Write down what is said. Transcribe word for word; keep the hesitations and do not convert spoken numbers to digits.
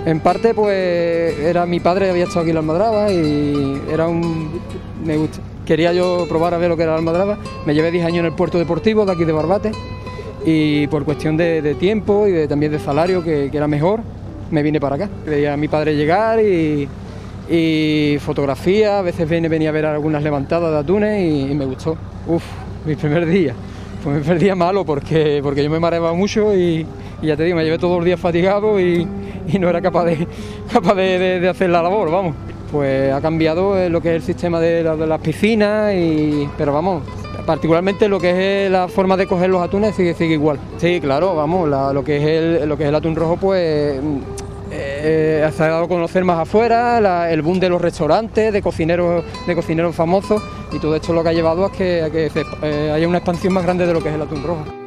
En parte, pues, era mi padre que había estado aquí en la Almadraba y era un... me gusta. Quería yo probar a ver lo que era la Almadraba. Me llevé diez años en el puerto deportivo de aquí de Barbate y por cuestión de, de tiempo y de, también de salario, que, que era mejor, me vine para acá. Veía a mi padre llegar y, y fotografía, a veces venía, venía a ver algunas levantadas de atunes y, y me gustó. Uf, mi primer día. Pues mi primer día malo porque, porque yo me mareaba mucho y, y ya te digo, me llevé todos los días fatigado y, y no era capaz de, capaz de, de, de hacer la labor, vamos. Pues ha cambiado lo que es el sistema de, la, de las piscinas, y, pero vamos, particularmente lo que es la forma de coger los atunes sigue, sigue igual. Sí, claro, vamos, la, lo, que es el, lo que es el atún rojo, pues eh, se ha dado a conocer más afuera, la, el boom de los restaurantes, de cocineros, de cocineros famosos, y todo esto lo que ha llevado a que, a que se, eh, haya una expansión más grande de lo que es el atún rojo.